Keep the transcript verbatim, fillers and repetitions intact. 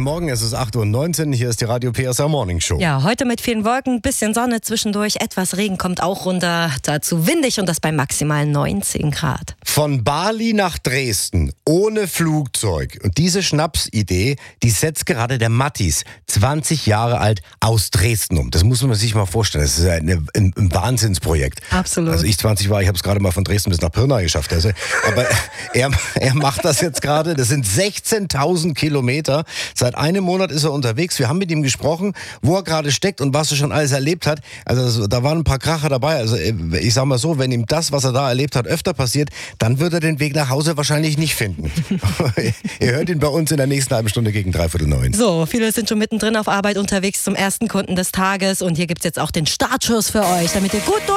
Morgen, es ist acht Uhr neunzehn, hier ist die Radio P S R Morning Show. Ja, heute mit vielen Wolken, bisschen Sonne zwischendurch, etwas Regen kommt auch runter, dazu windig und das bei maximal neunzehn Grad. Von Bali nach Dresden, ohne Flugzeug. Und diese Schnapsidee, die setzt gerade der Mattis, zwanzig Jahre alt, aus Dresden um. Das muss man sich mal vorstellen, das ist eine, ein, ein Wahnsinnsprojekt. Absolut. Also ich zwanzig war, ich habe es gerade mal von Dresden bis nach Pirna geschafft. Also, aber er, er macht das jetzt gerade, das sind sechzehntausend Kilometer. Seit einem Monat ist er unterwegs. Wir haben mit ihm gesprochen, wo er gerade steckt und was er schon alles erlebt hat. Also da waren ein paar Kracher dabei. Also ich sag mal so, wenn ihm das, was er da erlebt hat, öfter passiert, dann wird er den Weg nach Hause wahrscheinlich nicht finden. Ihr hört ihn bei uns in der nächsten halben Stunde gegen dreiviertel neun. So, viele sind schon mittendrin auf Arbeit unterwegs zum ersten Kunden des Tages und hier gibt's jetzt auch den Startschuss für euch, damit ihr gut durch